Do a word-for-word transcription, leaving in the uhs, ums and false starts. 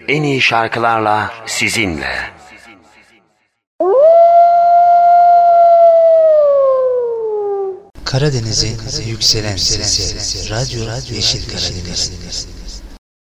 en iyi şarkılarla sizinle. Karadeniz'in yükselen sesi, Radyo Yeşil Karadeniz.